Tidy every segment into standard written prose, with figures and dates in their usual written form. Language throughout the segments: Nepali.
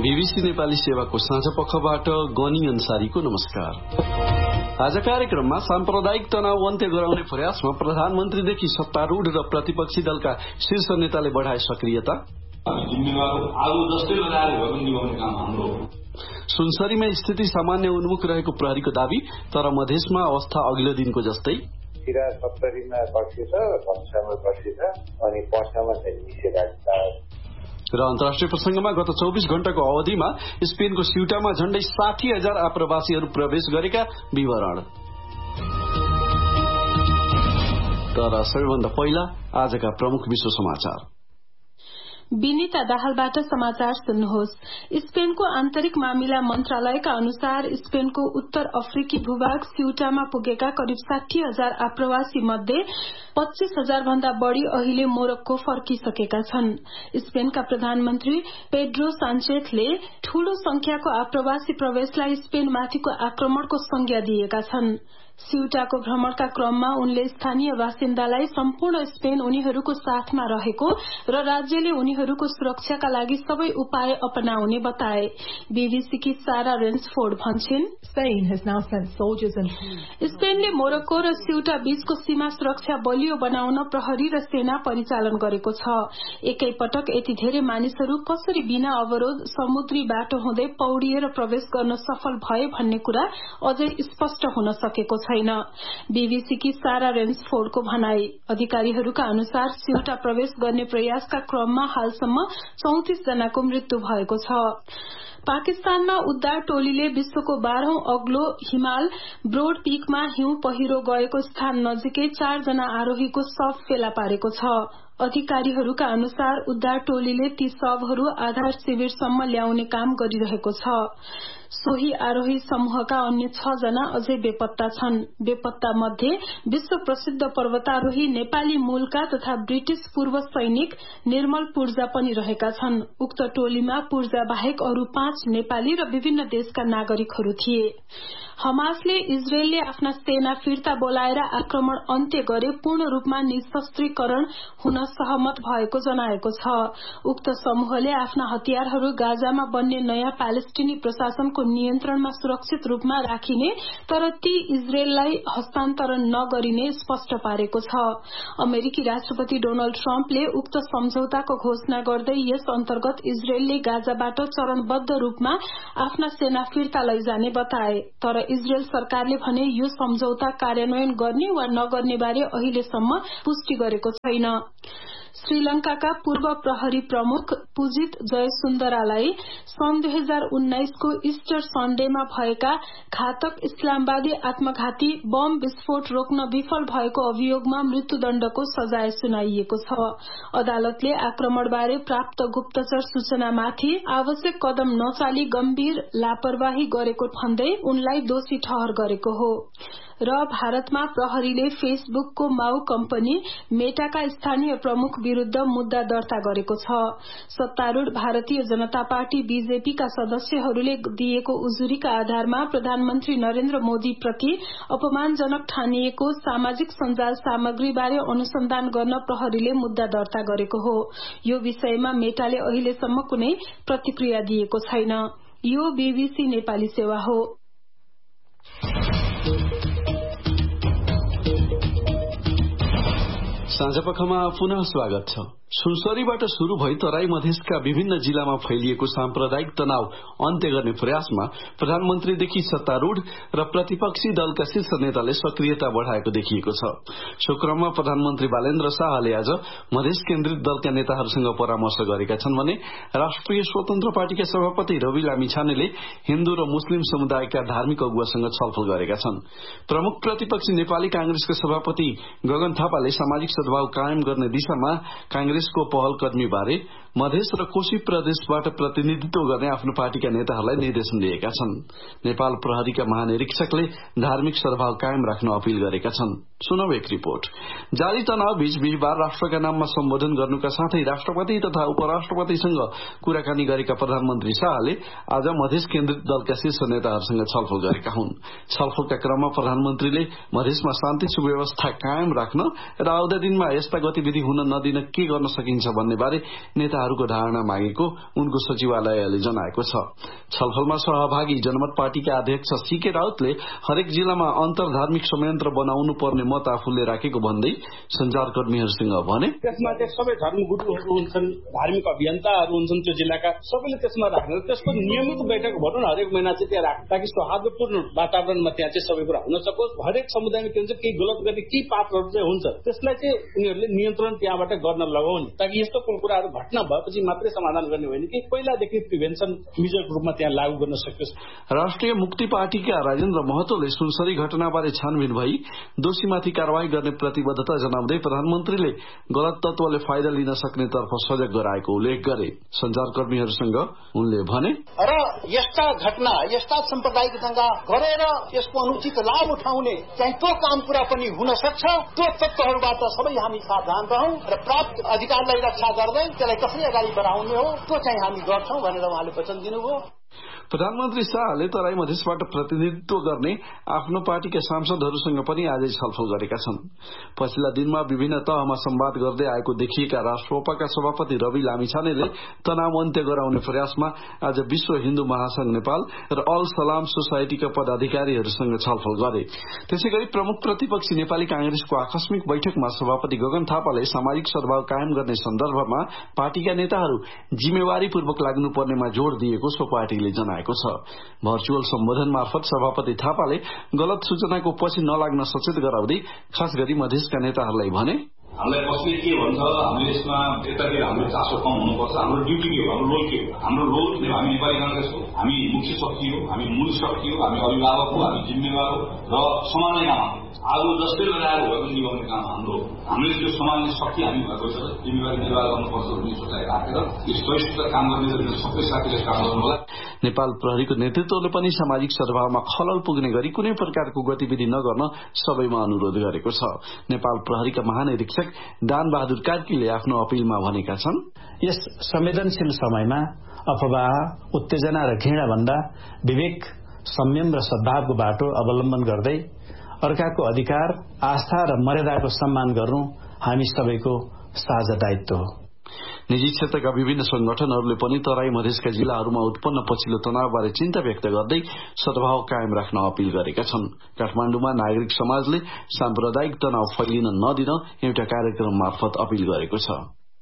बीबीसी नेपाली सेवाको साँझपखबाट गनी अन्सारीको नमस्कार। आज कार्यक्रममा साम्प्रदायिक तनाव अन्त्य गराउने प्रयासमा प्रधानमन्त्रीदेखि सत्तारूढ र प्रतिपक्षी दलका शीर्ष नेताले बढाए सक्रियता। सुनसरीमा स्थिति सामान्य उन्मुख रहेको प्रहरीको दावी, तर मधेसमा अवस्था अघिल्लो दिनको जस्तै। 70मा कक्षी छ, धनुषामा कक्षी छ अनि पर्सामा चाहिँ निषेधाज्ञा। र अन्तर्राष्ट्रिय प्रसंगमा गत 24 घण्टाको अवधिमा स्पेनको स्युटामा झण्डै 60,000 आप्रवासीहरू प्रवेश गरेका विवरण। तर सबैभन्दा पहिला आजका प्रमुख विश्व समाचार। विनिता दाहालबाट समाचार सुन्नुहोस्। स्पेनको आन्तरिक मामिला मन्त्रालयका अनुसार स्पेनको उत्तर अफ्रिकी भूभाग स्युटामा पुगेका करिब 60,000 आप्रवासी मध्ये 25,000 भन्दा बढ़ी अहिले मोरक्को फर्किसकेका छन्। स्पेनका प्रधानमन्त्री पेड्रो सान्चेजले ठूलो संख्याको आप्रवासी प्रवेशलाई स्पेनमाथिको आक्रमणको संज्ञा दिएका छन्। स्युटाको भ्रमणका क्रममा उनले स्थानीय बासिन्दालाई सम्पूर्ण स्पेन उनीहरूको साथमा रहेको र राज्यले उनीहरूको सुरक्षाका लागि सबै उपाय अपनाउने बताए। बीबीसीकी सारा रेन्सफोर्ड भन्छिन्, स्पेनले मोरक्को र स्युटा बीचको सीमा सुरक्षा बलियो बनाउन प्रहरी र सेना परिचालन गरेको छ। एकै पटक यति धेरै मानिसहरू कसरी बिना अवरोध समुद्री बाटो हुँदै पौडिएर प्रवेश गर्न सफल भए भन्ने कुरा अझै स्पष्ट हुन सकेको छैन। बीबीसीकी सारा रेन्सफोर्डको भनाई। अधिकारीहरूका अनुसार स्युटा प्रवेश गर्ने प्रयासका क्रममा हालसम्म 34 जनाको मृत्यु भएको छ। पाकिस्तानमा उद्धार टोलीले विश्वको 12औं अग्लो हिमाल ब्रोड पीकमा हिउँ पहिरो गएको स्थान नजिकै 4 जना आरोहीको शव फेला पारेको छ। अधिकारीहरूका अनुसार उद्धार टोलीले ती शवहरू आधार शिविरसम्म ल्याउने काम गरिरहेको छ। सोही आरोही समूहका अन्य 6 जना अझै बेपत्ता छन्। बेपत्ता मध्ये विश्व प्रसिद्ध पर्वतारोही नेपाली मूलका तथा ब्रिटिश पूर्व सैनिक निर्मल पूर्जा पनि रहेका छन्। उक्त टोलीमा पूर्जा बाहेक अरू 5 नेपाली र विभिन्न देशका नागरिकहरू थिए। हमासले इजरायलले आफ्ना सेना फिर्ता बोलाएर आक्रमण अन्त्य गरे पूर्ण रूपमा निशस्त्रीकरण हुन सहमत भएको जनाएको छ। उक्त समूहले आफ्ना हतियारहरू गाजामा बन्ने नयाँ प्यालेस्टिनी प्रशासनको नियन्त्रणमा सुरक्षित रूपमा राखिने तर ती इजरायललाई हस्तान्तरण नगरिने स्पष्ट पारेको छ। अमेरिकी राष्ट्रपति डोनाल्ड ट्रम्पले उक्त सम्झौताको घोषणा गर्दै यस अन्तर्गत इजरायलले गाजाबाट चरणबद्ध रूपमा आफ्ना सेना फिर्ता लैजाने बताए। तर इजरायल सरकारले भने यो सम्झौता कार्यान्वयन गर्ने वा नगर्ने बारे अहिलेसम्म पुष्टि गरेको छैन। श्रीलंकाका पूर्व प्रहरी प्रमुख पुजित जयसुन्दरालाई सन् 2019 को इस्टर सन्डेमा भएका घातक इस्लामवादी आत्मघाती बम विस्फोट रोक्न विफल भएको अभियोगमा मृत्युदण्डको सजाय सुनाइएको छ। अदालतले आक्रमणबारे प्राप्त गुप्तचर सूचनामाथि आवश्यक कदम नचाली गम्भीर लापरवाही गरेको भन्दै उनलाई दोषी ठहर गरेको हो। र भारतमा प्रहरीले फेसबुकको माउ कम्पनी मेटाका स्थानीय प्रमुख विरूद्ध मुद्दा दर्ता गरेको छ। सत्तारूढ़ भारतीय जनता पार्टी बीजेपीका सदस्यहरूले दिएको उजुरीका आधारमा प्रधानमन्त्री नरेन्द्र मोदी प्रति अपमानजनक ठानिएको सामाजिक सञ्जाल सामग्रीबारे अनुसन्धान गर्न प्रहरीले मुद्दा दर्ता गरेको हो। यो विषयमा मेटाले अहिलेसम्म कुनै प्रतिक्रिया दिएको छैन। यो बीबीसी नेपाली सेवा हो। साँझपखमा पुनः स्वागत छ। सुनसरीबाट शुरू भई तराई मधेसका विभिन्न जिल्लामा फैलिएको साम्प्रदायिक तनाव अन्त्य गर्ने प्रयासमा प्रधानमन्त्रीदेखि सत्तारूढ़ र प्रतिपक्षी दलका शीर्ष नेताले सक्रियता बढ़ाएको देखिएको छ। सो क्रममा प्रधानमन्त्री बालेन्द्र शाहले आज मधेस केन्द्रित दलका नेताहरूसँग परामर्श गरेका छन् भने राष्ट्रिय स्वतन्त्र पार्टीका सभापति रवि लामिछानेले हिन्दू र मुस्लिम समुदायका धार्मिक अगुवासँग छलफल गरेका छन्। प्रमुख प्रतिपक्षी नेपाली कांग्रेसका सभापति गगन थापाले सामाजिक सद्भाव कायम गर्ने दिशामा कांग्रेसको पहल कदमी बारे मधेस र कोशी प्रदेशबाट प्रतिनिधित्व गर्ने आफ्नो पार्टीका नेताहरूलाई निर्देशन दिएका छन्। नेपाल प्रहरीका महानिरीक्षकले धार्मिक सद्भाव कायम राख्न अपील गरेका छन्। सुनौ एक रिपोर्ट। जारी तनाव बीच बिहिबार राष्ट्रका नाममा सम्बोधन गर्नुका साथै राष्ट्रपति तथा उपराष्ट्रपतिसँग कुराकानी गरेका प्रधानमन्त्री शाहले आज मधेस केन्द्रित दलका शीर्ष नेताहरूसँग छलफल गरेका हुन्। छलफलका क्रममा प्रधानमन्त्रीले मधेसमा शान्ति सुव्यवस्था कायम राख्न र आउँदा दिनमा यस्ता गतिविधि हुन नदिन के गर्न सकिन्छ भन्ने बारे नेताहरू नेताहरूको धारणा मागेको उनको सचिवालयले जनाएको छ। छलफलमा सहभागी जनमत पार्टीका अध्यक्ष सीके राउतले हरेक जिल्लामा अन्तर्धार्मिक संयन्त्र बनाउनु पर्ने मत आफूले राखेको भन्दै संचारकर्मीहरूसँग भने त्यसमा चाहिँ सबै धर्मगुरुहरू हुन्छन्, धार्मिक अभियन्ताहरू हुन्छन्, त्यो जिल्लाका सबैले त्यसमा राख्ने, त्यसको नियमित बैठक भनौँ न हरेक महिना चाहिँ त्यहाँ राख्ने, ताकि सौहार्दपूर्ण वातावरणमा त्यहाँ चाहिँ सबै कुरा हुन सकोस्। हरेक समुदायमा के हुन्छ, केही गलत गर्ने केही पात्रहरू चाहिँ हुन्छ, त्यसलाई चाहिँ उनीहरूले नियन्त्रण त्यहाँबाट गर्न लगाउने, ताकि यस्तो कुराहरू घटना भएपछि मात्रै समाधान गर्ने होइन कि पहिलादेखि प्रिभेन्सन मेजरको रूपमा त्यहाँ लागू गर्न सकियोस्। राष्ट्रिय मुक्ति पार्टीका राजेन्द्र महतोले सुनसरी घटनाबारे छानबिन भई दोषीमाथि कारवाही गर्ने प्रतिबद्धता जनाउँदै प्रधानमन्त्रीले गलत तत्वले फाइदा लिन सक्ने तर्फ सजग गराएको उल्लेख गरे। संचारकर्मीहरूसँग उनले भने र यस्ता घटना, यस्ता साम्प्रदायिक दंगा गरेर यसको अनुचित लाभ उठाउने चाहिँ त्यो काम कुरा पनि हुन सक्छ। त्यो तत्वहरूबाट सबै हामी सावधान रहौं र प्राप्त अधिकारलाई रक्षा गर्दै त्यसलाई कसरी अगाडि बढाउने हो त्यो चाहिँ हामी गर्छौं भनेर उहाँले वचन दिनुभयो। प्रधानमन्त्री शाहले तराई मधेसबाट प्रतिनिधित्व गर्ने आफ्नो पार्टीका सांसदहरूसँग पनि आजै छलफल गरेका छन्। पछिल्ला दिनमा विभिन्न तहमा संवाद गर्दै आएको देखिएका राष्ट्रसभाका सभापति रवि लामिछानेले तनाव अन्त्य गराउने प्रयासमा आज विश्व हिन्दू महासंघ नेपाल र अल सलाम सोसाइटीका पदाधिकारीहरूसँग छलफल गरे। त्यसैगरी प्रमुख प्रतिपक्षी नेपाली कांग्रेसको आकस्मिक बैठकमा सभापति गगन थापाले सामाजिक सद्भाव कायम गर्ने सन्दर्भमा पार्टीका नेताहरू जिम्मेवारीपूर्वक लाग्नुपर्नेमा जोड़ दिएको सो पार्टीले जनाएको छ। भर्चुअल सम्बोधन मार्फत सभापति थापाले गलत सूचनाको पछि नलाग्न सचेत गराउँदै खास गरी मधेसका नेताहरूलाई भने हामीलाई कसले के भन्छ, हामीले यसमा यतातिर हाम्रो चासो कम हुनुपर्छ, हाम्रो ड्युटी के हो, हाम्रो रोल के हो। हाम्रो रोल हामी नेपाली कांग्रेस हो, हामी मुख्य शक्ति हो, हामी मूल शक्ति हो, हामी अभिभावक हो, हामी जिम्मेवार हो र समाजलाई काम हाम्रो। आज जसले लगाएर भए पनि निभाउने काम हाम्रो। हामीले त्यो समाजले शक्ति हामी भएको छ, जिम्मेवारी निर्वाह गर्नुपर्छ भन्ने सोचाइ राखेर यो सहिष्णुता काम गर्ने सबै साथीले काम गर्नु होला। नेपाल प्रहरीको नेतृत्वले पनि सामाजिक सद्भावमा खलल पुग्ने गरी कुनै प्रकारको गतिविधि नगर्न सबैमा अनुरोध गरेको छ। नेपाल प्रहरीका महानिरीक्षक दान बहादुर कार्कीले आफ्नो अपीलमा भनेका छन्, यस संवेदनशील समयमा अफवाह, उत्तेजना र घृणा भन्दा विवेक, संयम र सद्भावको बाटो अवलम्बन गर्दै अर्काको अधिकार, आस्था र मर्यादाको सम्मान गर्नु हामी सबैको साझा दायित्व हो। निजी क्षेत्रका विभिन्न संगठनहरूले पनि तराई मधेसका जिल्लाहरूमा उत्पन्न पछिल्लो तनावबारे चिन्ता व्यक्त गर्दै सद्भाव कायम राख्न अपील गरेका छन्। काठमाडौँमा नागरिक समाजले साम्प्रदायिक तनाव फैलिन नदिन एउटा कार्यक्रम मार्फत अपील गरेको छ।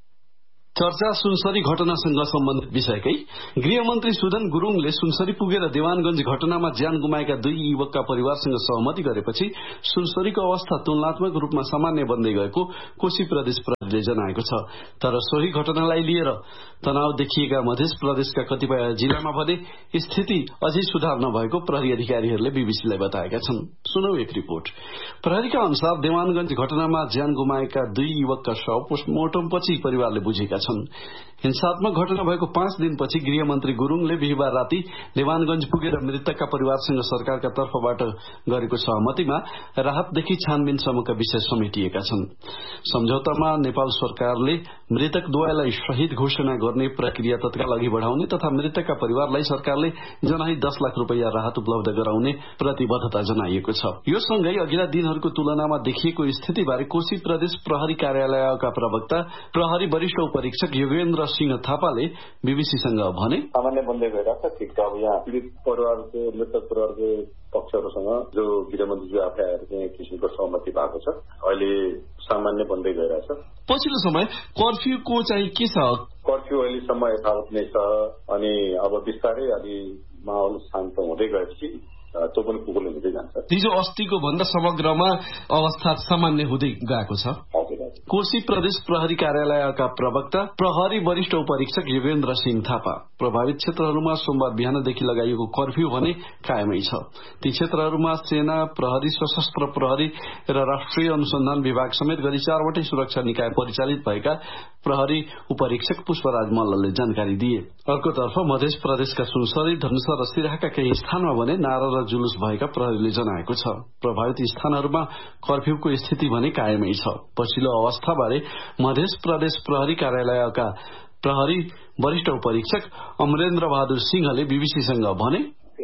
चर्चा सुनसरी घटनासँग सम्बन्धित विषयकै गृहमन्त्री सुदन गुरूङले सुनसरी पुगेर देवानगंज घटनामा ज्यान गुमाएका 2 युवकका परिवारसँग सहमति गरेपछि सुनसरीको अवस्था तुलनात्मक रूपमा सामान्य बन्दै गएको कोशी प्रदेश प्रहरीले जनाएको छ। तर सोही घटनालाई लिएर तनाव देखिएका मध्य प्रदेशका कतिपय जिल्लामा भने स्थिति अझै सुधार नभएको प्रहरी अधिकारीहरूले बीबीसीलाई बताएका छन्। सुनौ एक रिपोर्ट। प्रहरीका अनुसार देवानगंज घटनामा ज्यान गुमाएका 2 युवकका शव पोस्टमार्टमपछि परिवारले बुझेका छन्। हिंसात्मक घटना भएको 5 दिनपछि गृहमन्त्री गुरूङले बिहिबार राति देवानगंज पुगेर मृतकका परिवारसँग सरकारका तर्फबाट गरेको सहमतिमा राहतदेखि छानबिनसम्मका विषय समेटिएका छन्। सम्झौतामा नेपाल सरकारले मृतक द्वयलाई शहीद घोषणा गर्ने प्रक्रिया तत्काल अघि बढ़ाउने तथा मृतकका परिवारलाई सरकारले जनाई 10 लाख रुपैयाँ राहत उपलब्ध गराउने प्रतिबद्धता जनाइएको छ। यो सँगै अघिल्ला दिनहरूको तुलनामा देखिएको स्थितिबारे कोशी प्रदेश प्रहरी कार्यालयका प्रवक्ता प्रहरी वरिष्ठ उपरीक्षक योगेन्द्र सिंह थापाले बीबीसीसँग भने सामान्य बन्दै गइरहेको छ। ठिक छ, अब यहाँ पीड़ित परिवारको, मृतक परिवारको पक्षहरूसँग जो गृहमन्त्रीज्यू आफै आएर चाहिँ किसिमको सहमति भएको छ। अहिले सामान्य बन्दै गइरहेछ। पछिल्लो समय कर्फ्यूको चाहिँ के छ? कर्फ्यू अहिलेसम्म यथावत नै छ। अनि अब बिस्तारै अलि माहौल शान्त हुँदै गएपछि त्यो पनि कुकुरले हुँदै जान्छ। हिजो अस्तिको भन्दा समग्रमा अवस्था सामान्य हुँदै गएको छ। कोशी प्रदेश प्रहरी कार्यालयका प्रवक्ता प्रहरी वरिष्ठ उपरीक्षक योगेन्द्र सिंह थापा प्रभावित क्षेत्रहरूमा सोमबार बिहानदेखि लगाइएको कर्फ्यू भने कायमै छ। ती क्षेत्रहरूमा सेना, प्रहरी, सशस्त्र प्रहरी र राष्ट्रिय अनुसन्धान विभाग समेत गरी 4वटै सुरक्षा निकाय परिचालित भएका प्रहरी उपरीक्षक पुष्पराज मल्लले जानकारी दिए। अर्कोतर्फ मध्य प्रदेशका सुनसरी, धनुषा र सिराहाका केही स्थानमा भने नारा र जुलुस भएका प्रहरीले जनाएको छ। प्रभावित स्थानहरूमा कर्फ्यूको स्थिति भने कायमै छ। पछिल्लो अवस्थाबारे मध्य प्रदेश प्रहरी कार्यालयका प्रहरी वरिष्ठ उपरीक्षक अमरेन्द्र बहादुर सिंहले बीबीसीसँग भने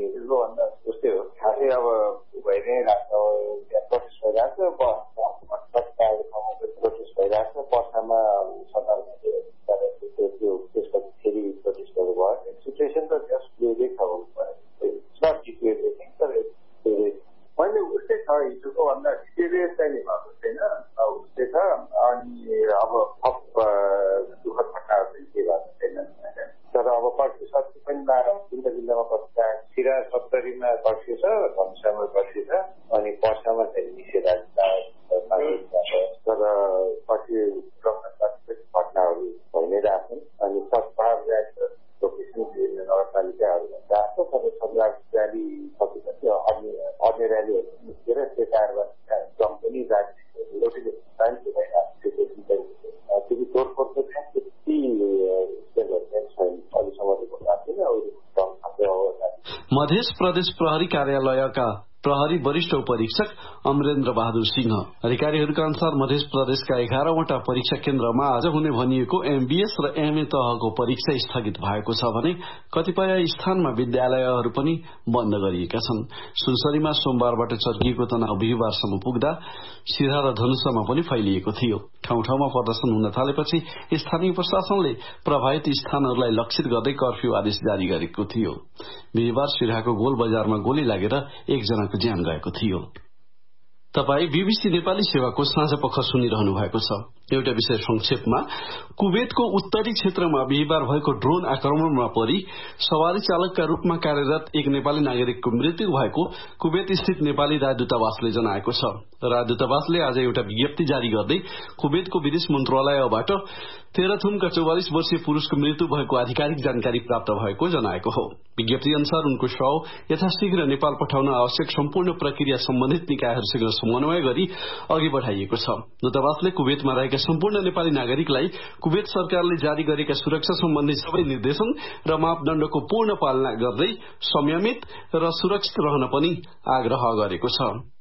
जस्तै हो, खासै अब भइरहेको प्रोटेस्ट भइरहेको छ। पर्सामा सिचुएसन त जस्ट फ्लुइडिक छ नट डिटेरिएटिङ तर मैले उस्तै छ हिजोको भन्दा डिटेरिएट चाहिँ भएको छैन उस्तै छ अनि अब थप दुःखद घटनाहरू चाहिँ के भएको छैन तर अब पर्सि सत्य पनि जिल्लामा पर्दा सिरा 70मा पर्सि छ धनुषामा पर्सि छ अनि पर्सामा चाहिँ निषेधाज्ञा तर पछि घटनाहरू भइ नै रहेछन् अनि पछाडि लोकेसन विभिन्न नगरपालिकाहरूमा गएको तर सदरमुकाम र्याली सकेपछि अन्य र्यालीहरू निस्केर त्यो कारबार जम पनि एउटै टाइम त्यति तोडफोडको चाहिँ त्यति स्टेजहरू चाहिँ छैन अहिलेसम्म मध्य प्रदेश प्रहरी कार्यालयका प्रहरी वरिष्ठ उपरीक्षक अमरेन्द्र बहादुर सिंह अधिकारीहरूका अनुसार मध्य प्रदेशका 11वटा परीक्षा केन्द्रमा आज हुने भनिएको एमबीएस र एमए तहको परीक्षा स्थगित भएको छ भने कतिपय स्थानमा विद्यालयहरू पनि बन्द गरिएका छन्। सुनसरीमा सोमबारबाट चर्किएको तनाव बिहिबारसम्म पुग्दा सिधा र धनुषामा पनि फैलिएको थियो। ठाउँ ठाउँमा प्रदर्शन हुन थालेपछि स्थानीय प्रशासनले प्रभावित स्थानहरूलाई लक्षित गर्दै कर्फ्यू आदेश जारी गरेको थियो। बिहिबार सिराहाको गोल बजारमा गोली लागेर एकजनाको ज्यान गएको थियो। तपाई बीबीसी नेपाली सेवाको साँझ पख सुनिरहनु भएको छ। एउटा विषय संक्षेपमा कुवेतको उत्तरी क्षेत्रमा बिहिबार भएको ड्रोन आक्रमणमा परि सवारी चालकका रूपमा कार्यरत एक नेपाली नागरिकको मृत्यु भएको कुवेत स्थित नेपाली राजदूतावासले जनाएको छ। राजदूतावासले आज एउटा विज्ञप्ति जारी गर्दै कुवेतको विदेश मन्त्रालयबाट तेह्रथुमका 44 वर्षीय पुरूषको मृत्यु भएको आधिकारिक जानकारी प्राप्त भएको जनाएको हो। विज्ञप्ति अनुसार उनको शव यथाशीघ्र नेपाल पठाउन आवश्यक सम्पूर्ण प्रक्रिया सम्बन्धित निकायहरूसँग समन्वय गरी अघि बढ़ाइएको छ। दूतावासले कुवेतमा रहेका सम्पूर्ण नेपाली नागरिकलाई कुवेत सरकारले जारी गरेका सुरक्षा सम्बन्धी सबै निर्देशन र मापदण्डको पूर्ण पालना गर्दै संयमित र सुरक्षित रहन पनि आग्रह गरेको छ।